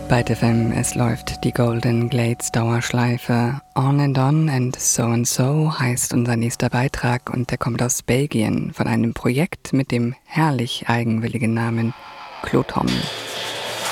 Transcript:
Bei FM, es läuft die Golden Glades Dauerschleife. On and So heißt unser nächster Beitrag und der kommt aus Belgien von einem Projekt mit dem herrlich eigenwilligen Namen Cloton.